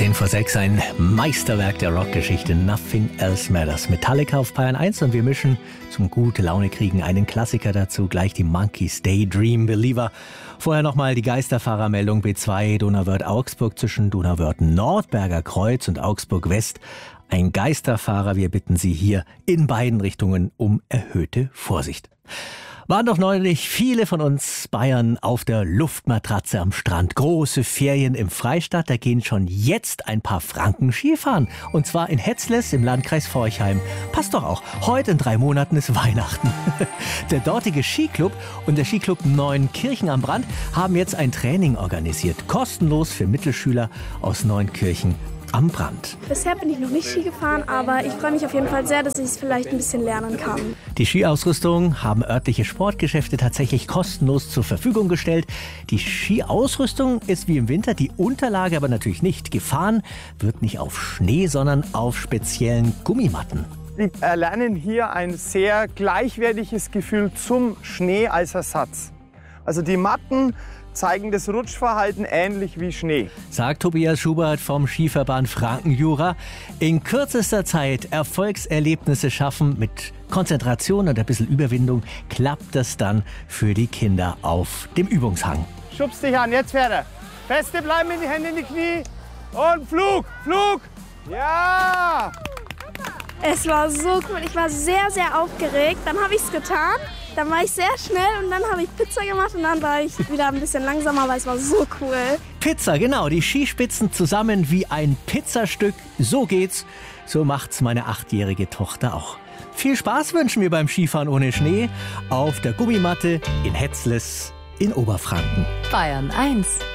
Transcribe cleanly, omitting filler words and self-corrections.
10:06, ein Meisterwerk der Rockgeschichte, Nothing Else Matters. Metallica auf Bayern 1 und wir mischen zum gute Laune kriegen einen Klassiker dazu, gleich die Monkees, Daydream Believer. Vorher nochmal die Geisterfahrermeldung B2 Donauwörth-Augsburg zwischen Donauwörth-Nordberger Kreuz und Augsburg West. Ein Geisterfahrer, wir bitten Sie hier in beiden Richtungen um erhöhte Vorsicht. Waren doch neulich viele von uns Bayern auf der Luftmatratze am Strand. Große Ferien im Freistaat, da gehen schon jetzt ein paar Franken Skifahren. Und zwar in Hetzles im Landkreis Forchheim. Passt doch auch, heute in 3 Monaten ist Weihnachten. Der dortige Skiclub und der Skiclub Neuenkirchen am Brand haben jetzt ein Training organisiert. Kostenlos für Mittelschüler aus Neuenkirchen am Brand. Bisher bin ich noch nicht Ski gefahren, aber ich freue mich auf jeden Fall sehr, dass ich es vielleicht ein bisschen lernen kann. Die Skiausrüstung haben örtliche Sportgeschäfte tatsächlich kostenlos zur Verfügung gestellt. Die Skiausrüstung ist wie im Winter, die Unterlage aber natürlich nicht. Gefahren wird nicht auf Schnee, sondern auf speziellen Gummimatten. Wir erlernen hier ein sehr gleichwertiges Gefühl zum Schnee als Ersatz. Also die Matten zeigen das Rutschverhalten ähnlich wie Schnee. Sagt Tobias Schubert vom Skiverband Franken-Jura. In kürzester Zeit Erfolgserlebnisse schaffen mit Konzentration und ein bisschen Überwindung klappt das dann für die Kinder auf dem Übungshang. Schubst dich an, jetzt fährt er. Feste bleiben, in die Hände in die Knie und Flug, Flug. Ja! Es war so cool, ich war sehr, sehr aufgeregt. Dann habe ich es getan. Dann war ich sehr schnell und dann habe ich Pizza gemacht und dann war ich wieder ein bisschen langsamer, aber es war so cool. Pizza, genau, die Skispitzen zusammen wie ein Pizzastück. So geht's, so macht's meine 8-jährige Tochter auch. Viel Spaß wünschen wir beim Skifahren ohne Schnee auf der Gummimatte in Hetzles in Oberfranken. Bayern 1